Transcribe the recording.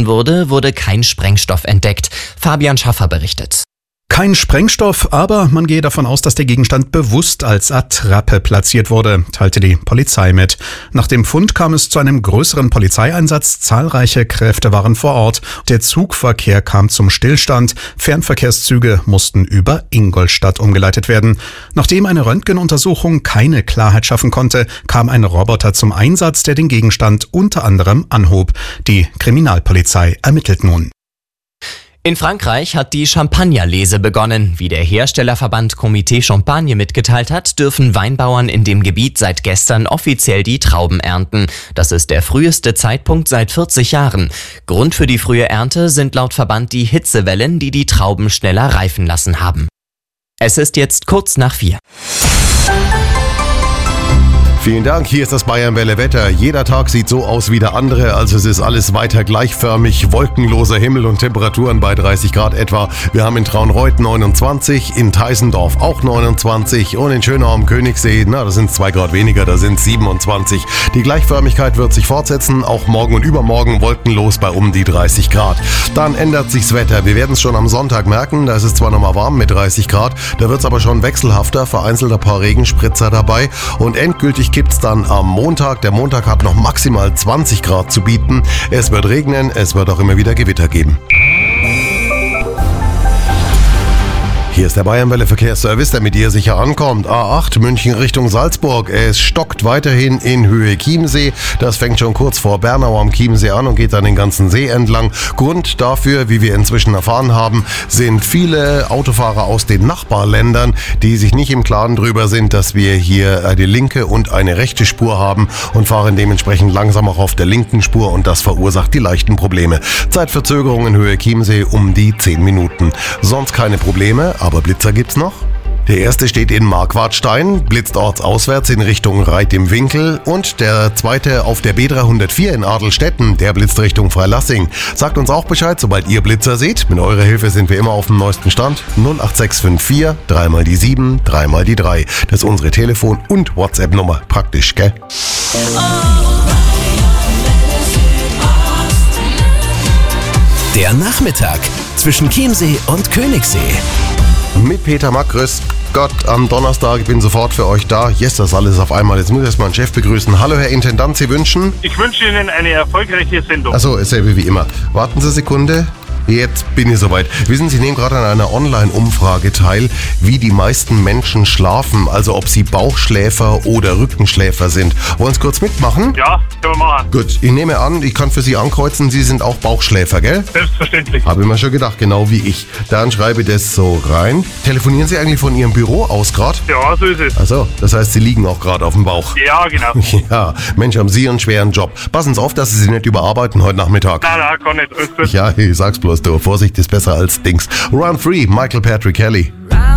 wurde, wurde kein Sprengstoff entdeckt. Fabian Schaffer berichtet. Kein Sprengstoff, aber man gehe davon aus, dass der Gegenstand bewusst als Attrappe platziert wurde, teilte die Polizei mit. Nach dem Fund kam es zu einem größeren Polizeieinsatz. Zahlreiche Kräfte waren vor Ort. Der Zugverkehr kam zum Stillstand. Fernverkehrszüge mussten über Ingolstadt umgeleitet werden. Nachdem eine Röntgenuntersuchung keine Klarheit schaffen konnte, kam ein Roboter zum Einsatz, der den Gegenstand unter anderem anhob. Die Kriminalpolizei ermittelt nun. In Frankreich hat die Champagnerlese begonnen. Wie der Herstellerverband Comité Champagne mitgeteilt hat, dürfen Weinbauern in dem Gebiet seit gestern offiziell die Trauben ernten. Das ist der früheste Zeitpunkt seit 40 Jahren. Grund für die frühe Ernte sind laut Verband die Hitzewellen, die die Trauben schneller reifen lassen haben. Es ist jetzt kurz nach 4. Vielen Dank, hier ist das Bayern-Welle Wetter. Jeder Tag sieht so aus wie der andere, also es ist alles weiter gleichförmig, wolkenloser Himmel und Temperaturen bei 30 Grad etwa. Wir haben in Traunreut 29, in Teisendorf auch 29 und in Schönau am Königssee, das sind 2 Grad weniger, da sind 27. Die Gleichförmigkeit wird sich fortsetzen, auch morgen und übermorgen wolkenlos bei um die 30 Grad. Dann ändert sich's Wetter, wir werden es schon am Sonntag merken, da ist es zwar nochmal warm mit 30 Grad, da wird es aber schon wechselhafter, vereinzelt ein paar Regenspritzer dabei und endgültig gibt's dann am Montag. Der Montag hat noch maximal 20 Grad zu bieten. Es wird regnen, es wird auch immer wieder Gewitter geben. Hier ist der Bayern-Welle Verkehrsservice, der mit dir sicher ankommt. A8 München Richtung Salzburg. Es stockt weiterhin in Höhe Chiemsee. Das fängt schon kurz vor Bernau am Chiemsee an und geht dann den ganzen See entlang. Grund dafür, wie wir inzwischen erfahren haben, sind viele Autofahrer aus den Nachbarländern, die sich nicht im Klaren darüber sind, dass wir hier eine linke und eine rechte Spur haben und fahren dementsprechend langsam auch auf der linken Spur und das verursacht die leichten Probleme. Zeitverzögerung in Höhe Chiemsee um die 10 Minuten. Sonst keine Probleme, aber Blitzer gibt's noch. Der erste steht in Marquardstein, blitzt ortsauswärts in Richtung Reit im Winkel und der zweite auf der B304 in Adelstetten, der blitzt Richtung Freilassing. Sagt uns auch Bescheid, sobald ihr Blitzer seht. Mit eurer Hilfe sind wir immer auf dem neuesten Stand. 08654 3 mal die 7, 3 mal die 3. Das ist unsere Telefon- und WhatsApp-Nummer. Praktisch, gell? Der Nachmittag zwischen Chiemsee und Königssee. Mit Peter Mack, grüß Gott, am Donnerstag, ich bin sofort für euch da. Yes, das alles auf einmal. Jetzt muss ich erst mal einen Chef begrüßen. Hallo, Herr Intendant, Sie wünschen? Ich wünsche Ihnen eine erfolgreiche Sendung. Achso, dasselbe wie immer. Warten Sie eine Sekunde. Jetzt bin ich soweit. Wissen Sie, nehmen gerade an einer Online-Umfrage teil, wie die meisten Menschen schlafen, also ob sie Bauchschläfer oder Rückenschläfer sind. Wollen Sie kurz mitmachen? Ja, können wir machen. Gut, ich nehme an, ich kann für Sie ankreuzen, Sie sind auch Bauchschläfer, gell? Selbstverständlich. Habe ich mir schon gedacht, genau wie ich. Dann schreibe ich das so rein. Telefonieren Sie eigentlich von Ihrem Büro aus gerade? Ja, so ist es. Achso, das heißt, Sie liegen auch gerade auf dem Bauch. Ja, genau. Ja, Mensch, haben Sie einen schweren Job. Passen Sie auf, dass Sie sich nicht überarbeiten heute Nachmittag. Nein, gar nicht. Alles gut. Ja, ich sag's bloß, du. Vorsicht ist besser als Dings. Run Free, Michael Patrick Kelly.